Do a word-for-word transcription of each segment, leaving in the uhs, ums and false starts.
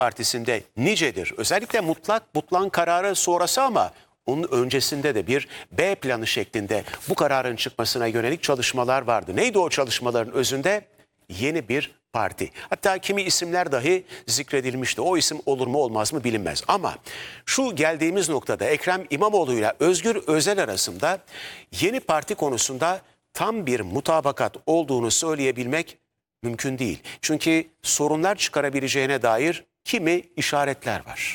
Partisi'nde nicedir. Özellikle mutlak butlan kararı sonrası ama onun öncesinde de bir B planı şeklinde bu kararın çıkmasına yönelik çalışmalar vardı. Neydi o çalışmaların özünde? Yeni bir parti. Hatta kimi isimler dahi zikredilmişti. O isim olur mu olmaz mı bilinmez. Ama şu geldiğimiz noktada Ekrem İmamoğlu ile Özgür Özel arasında yeni parti konusunda tam bir mutabakat olduğunu söyleyebilmek mümkün değil. Çünkü sorunlar çıkarabileceğine dair kimi işaretler var.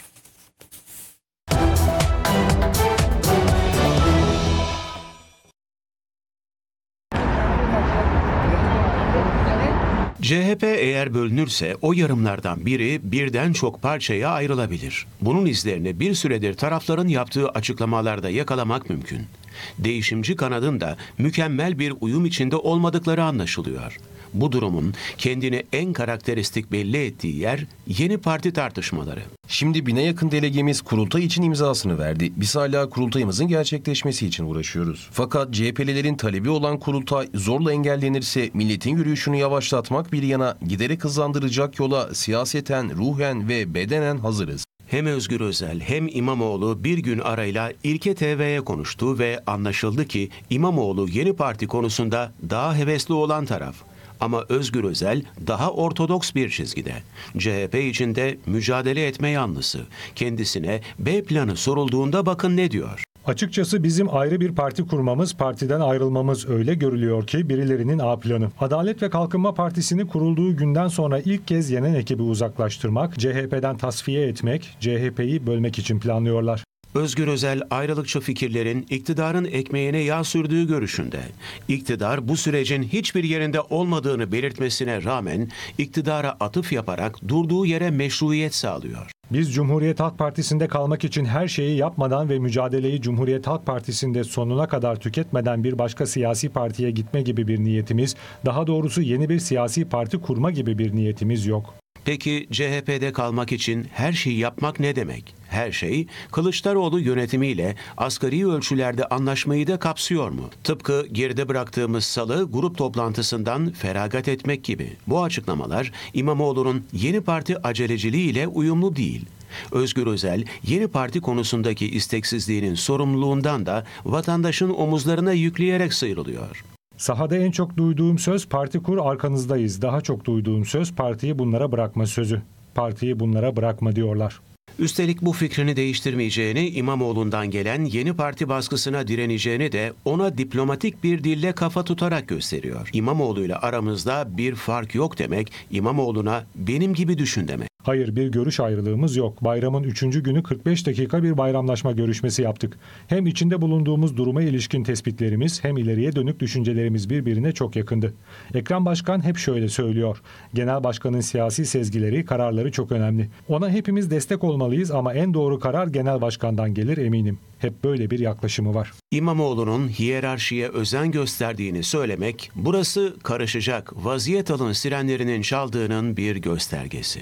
C H P eğer bölünürse o yarımlardan biri birden çok parçaya ayrılabilir. Bunun izlerini bir süredir tarafların yaptığı açıklamalarda yakalamak mümkün. Değişimci kanadın da mükemmel bir uyum içinde olmadıkları anlaşılıyor. Bu durumun kendini en karakteristik belli ettiği yer yeni parti tartışmaları. Şimdi bine yakın delegemiz kurultay için imzasını verdi. Biz hala kurultayımızın gerçekleşmesi için uğraşıyoruz. Fakat C H P'lilerin talebi olan kurultay zorla engellenirse milletin yürüyüşünü yavaşlatmak bir yana giderek hızlandıracak yola siyaseten, ruhen ve bedenen hazırız. Hem Özgür Özel hem İmamoğlu bir gün arayla İlke T V'ye konuştu ve anlaşıldı ki İmamoğlu yeni parti konusunda daha hevesli olan taraf. Ama Özgür Özel daha ortodoks bir çizgide. C H P içinde mücadele etme yanlısı. Kendisine B planı sorulduğunda bakın ne diyor. Açıkçası bizim ayrı bir parti kurmamız, partiden ayrılmamız öyle görülüyor ki birilerinin A planı. Adalet ve Kalkınma Partisi'ni kurulduğu günden sonra ilk kez yenen ekibi uzaklaştırmak, C H P'den tasfiye etmek, C H P'yi bölmek için planlıyorlar. Özgür Özel ayrılıkçı fikirlerin iktidarın ekmeğine yağ sürdüğü görüşünde. İktidar bu sürecin hiçbir yerinde olmadığını belirtmesine rağmen iktidara atıf yaparak durduğu yere meşruiyet sağlıyor. Biz Cumhuriyet Halk Partisi'nde kalmak için her şeyi yapmadan ve mücadeleyi Cumhuriyet Halk Partisi'nde sonuna kadar tüketmeden bir başka siyasi partiye gitme gibi bir niyetimiz, daha doğrusu yeni bir siyasi parti kurma gibi bir niyetimiz yok. Peki C H P'de kalmak için her şeyi yapmak ne demek? Her şey Kılıçdaroğlu yönetimiyle asgari ölçülerde anlaşmayı da kapsıyor mu? Tıpkı geride bıraktığımız salı grup toplantısından feragat etmek gibi. Bu açıklamalar İmamoğlu'nun yeni parti aceleciliğiyle uyumlu değil. Özgür Özel yeni parti konusundaki isteksizliğinin sorumluluğundan da vatandaşın omuzlarına yükleyerek sıyrılıyor. Sahada en çok duyduğum söz parti kur arkanızdayız. Daha çok duyduğum söz partiyi bunlara bırakma sözü. Partiyi bunlara bırakma diyorlar. Üstelik bu fikrini değiştirmeyeceğini, İmamoğlu'ndan gelen yeni parti baskısına direneceğini de ona diplomatik bir dille kafa tutarak gösteriyor. İmamoğlu'yla aramızda bir fark yok demek, İmamoğlu'na benim gibi düşün demek. Hayır, bir görüş ayrılığımız yok. Bayramın üçüncü günü kırk beş dakika bir bayramlaşma görüşmesi yaptık. Hem içinde bulunduğumuz duruma ilişkin tespitlerimiz hem ileriye dönük düşüncelerimiz birbirine çok yakındı. Ekrem Başkan hep şöyle söylüyor. Genel Başkan'ın siyasi sezgileri, kararları çok önemli. Ona hepimiz destek olmalıyız ama en doğru karar Genel Başkan'dan gelir eminim. Hep böyle bir yaklaşımı var. İmamoğlu'nun hiyerarşiye özen gösterdiğini söylemek, burası karışacak, vaziyet alın sirenlerinin çaldığının bir göstergesi.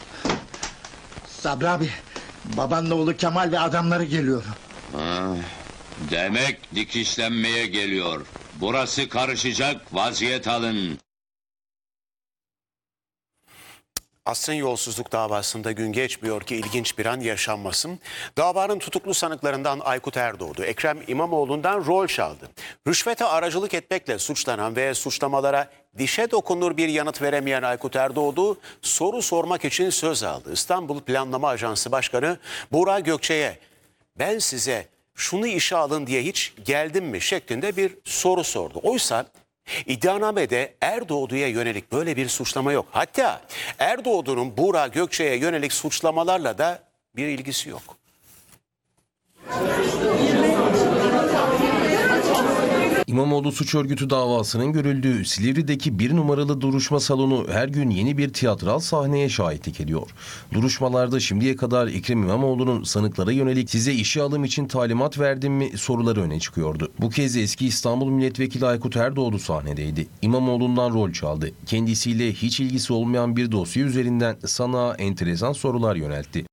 Sabri abi, babanla oğlu Kemal ve adamları geliyor. Ha, demek dikişlenmeye geliyor. Burası karışacak, vaziyet alın. Asrın yolsuzluk davasında gün geçmiyor ki ilginç bir an yaşanmasın. Davanın tutuklu sanıklarından Aykut Erdoğdu, Ekrem İmamoğlu'ndan rol çaldı. Rüşvete aracılık etmekle suçlanan ve suçlamalara dişe dokunur bir yanıt veremeyen Aykut Erdoğdu soru sormak için söz aldı. İstanbul Planlama Ajansı Başkanı Burak Gökçe'ye ben size şunu işe alın diye hiç geldim mi şeklinde bir soru sordu. Oysa İddianamede Erdoğdu'ya yönelik böyle bir suçlama yok. Hatta Erdoğdu'nun Burak Gökçe'ye yönelik suçlamalarla da bir ilgisi yok. İmamoğlu suç örgütü davasının görüldüğü Silivri'deki bir numaralı duruşma salonu her gün yeni bir tiyatral sahneye şahitlik ediyor. Duruşmalarda şimdiye kadar Ekrem İmamoğlu'nun sanıklara yönelik size işe alım için talimat verdim mi soruları öne çıkıyordu. Bu kez eski İstanbul Milletvekili Aykut Erdoğdu sahnedeydi. İmamoğlu'ndan rol çaldı. Kendisiyle hiç ilgisi olmayan bir dosya üzerinden sanığa enteresan sorular yöneltti.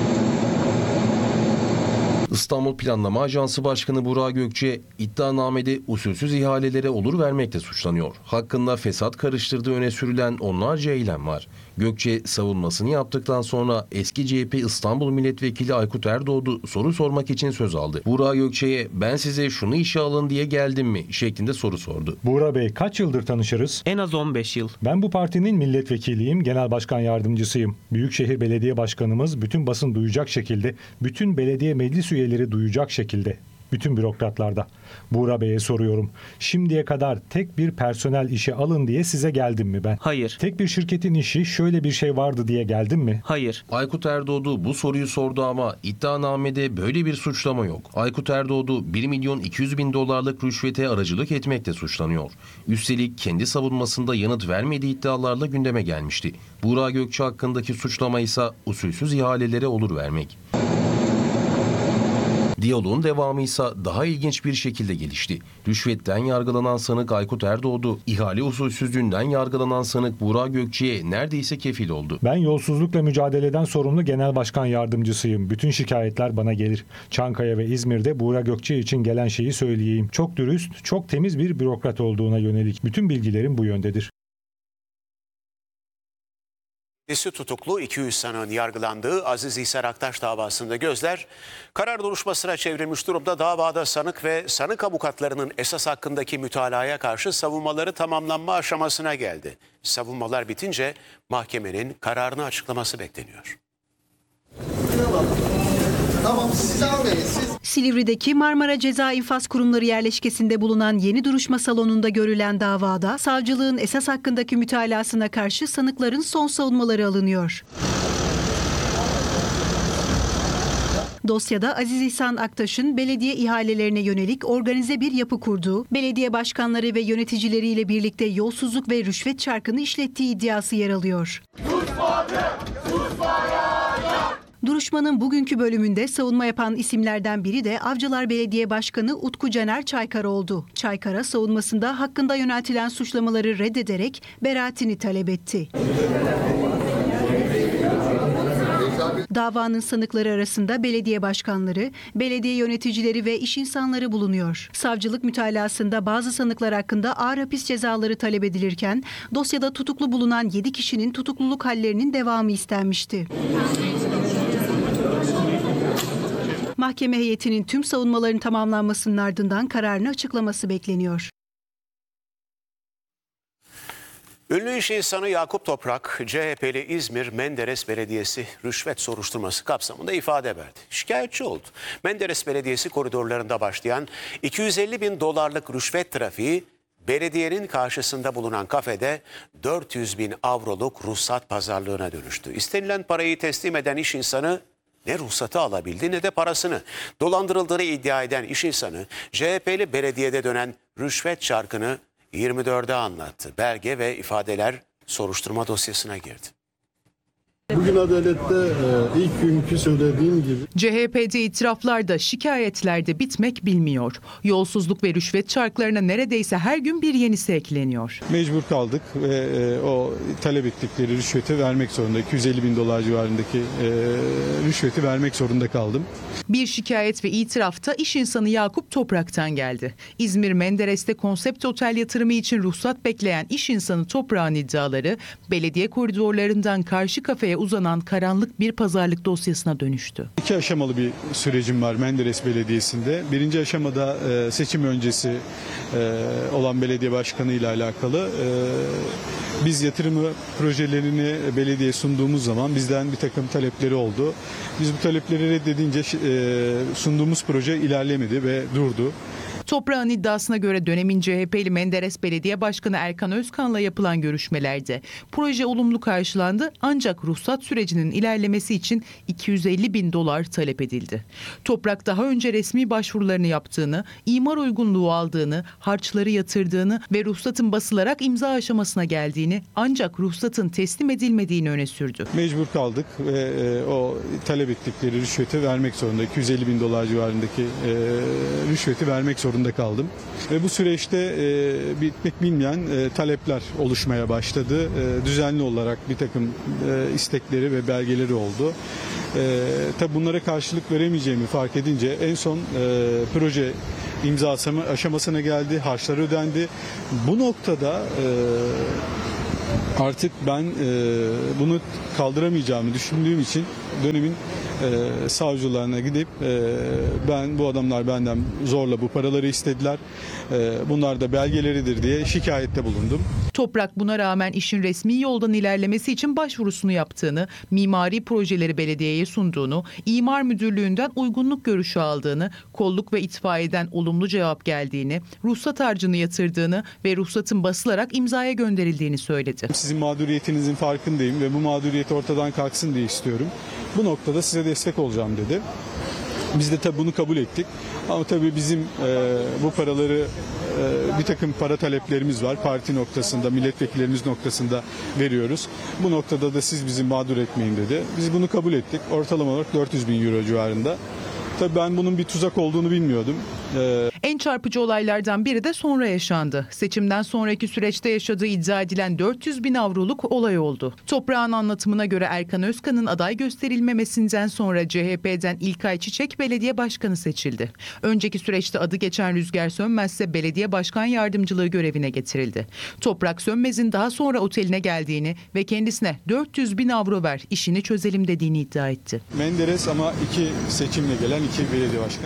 İstanbul Planlama Ajansı Başkanı Burak Gökçe iddianamede usulsüz ihalelere olur vermekle suçlanıyor. Hakkında fesat karıştırdığı öne sürülen onlarca eylem var. Gökçe savunmasını yaptıktan sonra eski C H P İstanbul Milletvekili Aykut Erdoğdu soru sormak için söz aldı. Buğra Gökçe'ye ben size şunu işe alın diye geldim mi şeklinde soru sordu. Buğra Bey, kaç yıldır tanışırız? En az on beş yıl. Ben bu partinin milletvekiliyim, genel başkan yardımcısıyım. Büyükşehir Belediye Başkanımız bütün basın duyacak şekilde, bütün belediye meclis üyeleri duyacak şekilde, bütün bürokratlarda. Buğra Bey'e soruyorum. Şimdiye kadar tek bir personel işe alın diye size geldim mi ben? Hayır. Tek bir şirketin işi şöyle bir şey vardı diye geldim mi? Hayır. Aykut Erdoğdu bu soruyu sordu ama iddianamede böyle bir suçlama yok. Aykut Erdoğdu bir milyon iki yüz bin dolarlık rüşvete aracılık etmekle suçlanıyor. Üstelik kendi savunmasında yanıt vermediği iddialarla gündeme gelmişti. Buğra Gökçe hakkındaki suçlama ise usulsüz ihalelere olur vermek. Diyaloğun devamı ise daha ilginç bir şekilde gelişti. Rüşvetten yargılanan sanık Aykut Erdoğdu, ihale usulsüzlüğünden yargılanan sanık Buğra Gökçe'ye neredeyse kefil oldu. Ben yolsuzlukla mücadeleden sorumlu genel başkan yardımcısıyım. Bütün şikayetler bana gelir. Çankaya ve İzmir'de Buğra Gökçe için gelen şeyi söyleyeyim. Çok dürüst, çok temiz bir bürokrat olduğuna yönelik. Bütün bilgilerim bu yöndedir. Kendisi tutuklu iki yüz sanığın yargılandığı Aziz İhsan Aktaş davasında gözler karar duruşmasına çevrilmiş durumda. Davada sanık ve sanık avukatlarının esas hakkındaki mütalaya karşı savunmaları tamamlanma aşamasına geldi. Savunmalar bitince mahkemenin kararını açıklaması bekleniyor. Tamam, siz almayın, siz... Silivri'deki Marmara Ceza İnfaz Kurumları yerleşkesinde bulunan yeni duruşma salonunda görülen davada savcılığın esas hakkındaki mütalasına karşı sanıkların son savunmaları alınıyor. Dosyada Aziz İhsan Aktaş'ın belediye ihalelerine yönelik organize bir yapı kurduğu, belediye başkanları ve yöneticileriyle birlikte yolsuzluk ve rüşvet çarkını işlettiği iddiası yer alıyor. Duruşmanın bugünkü bölümünde savunma yapan isimlerden biri de Avcılar Belediye Başkanı Utku Caner Çaykara oldu. Çaykara savunmasında hakkında yöneltilen suçlamaları reddederek beraatini talep etti. Davanın sanıkları arasında belediye başkanları, belediye yöneticileri ve iş insanları bulunuyor. Savcılık mütalasında bazı sanıklar hakkında ağır hapis cezaları talep edilirken dosyada tutuklu bulunan yedi kişinin tutukluluk hallerinin devamı istenmişti. Mahkeme heyetinin tüm savunmaların tamamlanmasının ardından kararını açıklaması bekleniyor. Ünlü iş insanı Yakup Toprak, C H P'li İzmir Menderes Belediyesi rüşvet soruşturması kapsamında ifade verdi. Şikayetçi oldu. Menderes Belediyesi koridorlarında başlayan iki yüz elli bin dolarlık rüşvet trafiği belediyenin karşısında bulunan kafede dört yüz bin avroluk ruhsat pazarlığına dönüştü. İstenilen parayı teslim eden iş insanı ne ruhsatı alabildi ne de parasını. Dolandırıldığını iddia eden iş insanı C H P'li belediyede dönen rüşvet çarkını yirmi dörde anlattı. Belge ve ifadeler soruşturma dosyasına girdi. Bugün Adalet'te e, ilk günkü söylediğim gibi C H P'de itiraflarda, şikayetlerde bitmek bilmiyor. Yolsuzluk ve rüşvet çarklarına neredeyse her gün bir yenisi ekleniyor. mecbur kaldık ve e, o talep ettikleri rüşveti vermek zorunda. iki yüz elli bin dolar civarındaki e, rüşveti vermek zorunda kaldım. Bir şikayet ve itirafta iş insanı Yakup Toprak'tan geldi. İzmir Menderes'te konsept otel yatırımı için ruhsat bekleyen iş insanı Toprak'ın iddiaları belediye koridorlarından karşı kafeye uzanan karanlık bir pazarlık dosyasına dönüştü. İki aşamalı bir sürecim var Menderes Belediyesi'nde. Birinci aşamada e, seçim öncesi e, olan belediye başkanı ile alakalı. E, biz yatırımı projelerini belediye sunduğumuz zaman bizden bir takım talepleri oldu. Biz bu talepleri reddedince e, sunduğumuz proje ilerlemedi ve durdu. Toprak'ın iddiasına göre dönemin C H P'li Menderes Belediye Başkanı Erkan Özkan'la yapılan görüşmelerde proje olumlu karşılandı ancak ruhsat sürecinin ilerlemesi için iki yüz elli bin dolar talep edildi. Toprak daha önce resmi başvurularını yaptığını, imar uygunluğu aldığını, harçları yatırdığını ve ruhsatın basılarak imza aşamasına geldiğini ancak ruhsatın teslim edilmediğini öne sürdü. Mecbur kaldık ve e, o talep ettikleri rüşveti vermek zorunda. iki yüz elli bin dolar civarındaki e, rüşveti vermek zorunda kaldım. Ve bu süreçte e, bitmek bilmeyen e, talepler oluşmaya başladı. E, düzenli olarak bir takım e, istekleri ve belgeleri oldu. E, tabi bunlara karşılık veremeyeceğimi fark edince en son e, proje imza aşamasına geldi, harçlar ödendi. Bu noktada e, Artık ben e, bunu kaldıramayacağımı düşündüğüm için dönemin e, savcılarına gidip e, ben bu adamlar benden zorla bu paraları istediler. E, bunlar da belgeleridir diye şikayette bulundum. Toprak buna rağmen işin resmi yoldan ilerlemesi için başvurusunu yaptığını, mimari projeleri belediyeye sunduğunu, İmar Müdürlüğü'nden uygunluk görüşü aldığını, kolluk ve itfaiyeden olumlu cevap geldiğini, ruhsat harcını yatırdığını ve ruhsatın basılarak imzaya gönderildiğini söyledi. Sizin mağduriyetinizin farkındayım ve bu mağduriyet ortadan kalksın diye istiyorum. Bu noktada size destek olacağım dedi. Biz de tabii bunu kabul ettik. Ama tabii bizim e, bu paraları e, bir takım para taleplerimiz var. Parti noktasında, milletvekillerimiz noktasında veriyoruz. Bu noktada da siz bizi mağdur etmeyin dedi. Biz bunu kabul ettik. Ortalama olarak dört yüz bin euro civarında. Tabii ben bunun bir tuzak olduğunu bilmiyordum. Ee... En çarpıcı olaylardan biri de sonra yaşandı. Seçimden sonraki süreçte yaşadığı iddia edilen dört yüz bin avroluk olay oldu. Toprağın anlatımına göre Erkan Özkan'ın aday gösterilmemesinden sonra C H P'den İlkay Çiçek belediye başkanı seçildi. Önceki süreçte adı geçen Rüzgar Sönmez ise belediye başkan yardımcılığı görevine getirildi. Toprak Sönmez'in daha sonra oteline geldiğini ve kendisine dört yüz bin avro ver, işini çözelim dediğini iddia etti. Menderes ama iki seçimle gelen iki belediye başkanı.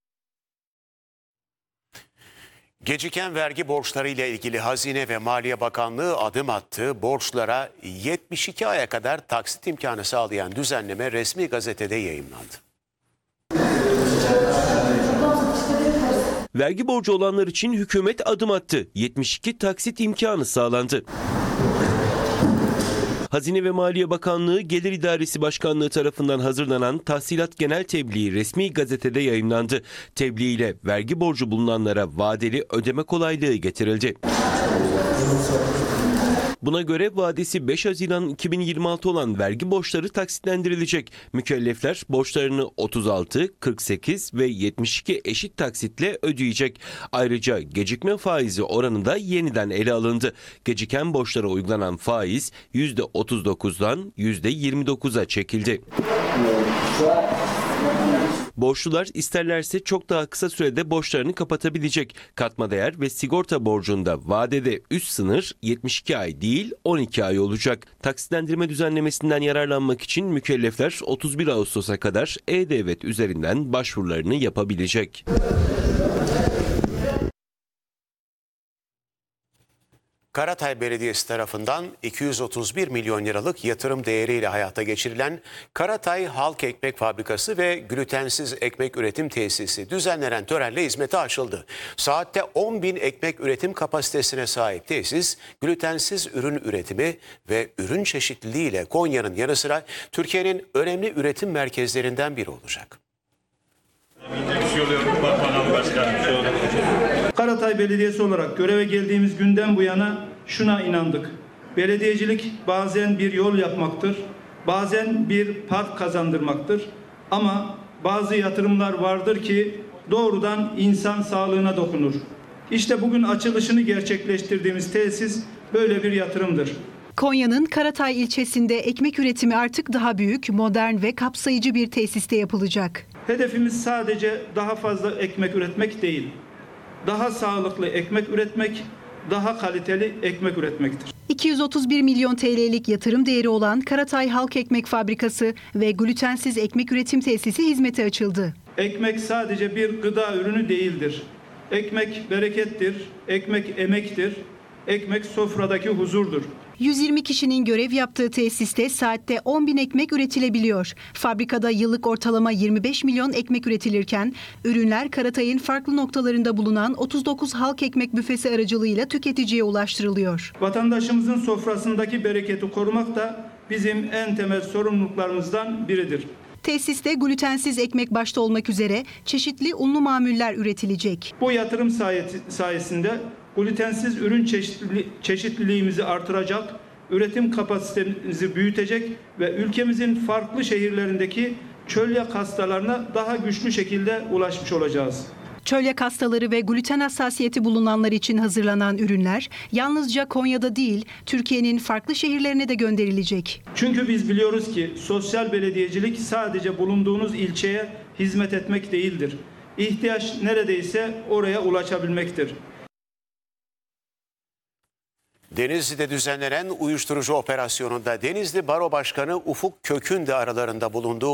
Geciken vergi borçlarıyla ilgili Hazine ve Maliye Bakanlığı adım attı. Borçlara yetmiş iki aya kadar taksit imkanı sağlayan düzenleme resmi gazetede yayımlandı. Vergi borcu olanlar için hükümet adım attı. yetmiş iki taksit imkanı sağlandı. Hazine ve Maliye Bakanlığı Gelir İdaresi Başkanlığı tarafından hazırlanan tahsilat genel tebliği resmi gazetede yayımlandı. Tebliğ ile vergi borcu bulunanlara vadeli ödeme kolaylığı getirildi. Buna göre vadesi beş Haziran iki bin yirmi altı olan vergi borçları taksitlendirilecek. Mükellefler borçlarını otuz altı, kırk sekiz ve yetmiş iki eşit taksitle ödeyecek. Ayrıca gecikme faizi oranı da yeniden ele alındı. Geciken borçlara uygulanan faiz yüzde otuz dokuzdan yüzde yirmi dokuza çekildi. Borçlular isterlerse çok daha kısa sürede borçlarını kapatabilecek. Katma değer ve sigorta borcunda vadede üst sınır yetmiş iki ay değil on iki ay olacak. Taksitlendirme düzenlemesinden yararlanmak için mükellefler otuz bir Ağustos'a kadar E-Devlet üzerinden başvurularını yapabilecek. Karatay Belediyesi tarafından iki yüz otuz bir milyon liralık yatırım değeriyle hayata geçirilen Karatay Halk Ekmek Fabrikası ve Glutensiz Ekmek Üretim Tesisi düzenlenen törenle hizmete açıldı. Saatte on bin ekmek üretim kapasitesine sahip tesis, glutensiz ürün üretimi ve ürün çeşitliliği ile Konya'nın yanı sıra Türkiye'nin önemli üretim merkezlerinden biri olacak. Karatay Belediyesi olarak göreve geldiğimiz günden bu yana şuna inandık. Belediyecilik bazen bir yol yapmaktır, bazen bir park kazandırmaktır. Ama bazı yatırımlar vardır ki doğrudan insan sağlığına dokunur. İşte bugün açılışını gerçekleştirdiğimiz tesis böyle bir yatırımdır. Konya'nın Karatay ilçesinde ekmek üretimi artık daha büyük, modern ve kapsayıcı bir tesiste yapılacak. Hedefimiz sadece daha fazla ekmek üretmek değil, daha sağlıklı ekmek üretmek, daha kaliteli ekmek üretmektir. iki yüz otuz bir milyon T L'lik yatırım değeri olan Karatay Halk Ekmek Fabrikası ve Glutensiz Ekmek Üretim Tesisi hizmete açıldı. Ekmek sadece bir gıda ürünü değildir. Ekmek berekettir, ekmek emektir, ekmek sofradaki huzurdur. yüz yirmi kişinin görev yaptığı tesiste saatte on bin ekmek üretilebiliyor. Fabrikada yıllık ortalama yirmi beş milyon ekmek üretilirken ürünler Karatay'ın farklı noktalarında bulunan otuz dokuz halk ekmek büfesi aracılığıyla tüketiciye ulaştırılıyor. Vatandaşımızın sofrasındaki bereketi korumak da bizim en temel sorumluluklarımızdan biridir. Tesiste glutensiz ekmek başta olmak üzere çeşitli unlu mamuller üretilecek. Bu yatırım sayesinde glutensiz ürün çeşitliliğimizi artıracak, üretim kapasitemizi büyütecek ve ülkemizin farklı şehirlerindeki çölyak hastalarına daha güçlü şekilde ulaşmış olacağız. Çölyak hastaları ve gluten hassasiyeti bulunanlar için hazırlanan ürünler yalnızca Konya'da değil, Türkiye'nin farklı şehirlerine de gönderilecek. Çünkü biz biliyoruz ki sosyal belediyecilik sadece bulunduğunuz ilçeye hizmet etmek değildir. İhtiyaç neredeyse oraya ulaşabilmektir. Denizli'de düzenlenen uyuşturucu operasyonunda Denizli Baro Başkanı Ufuk Kök'ün de aralarında bulunduğu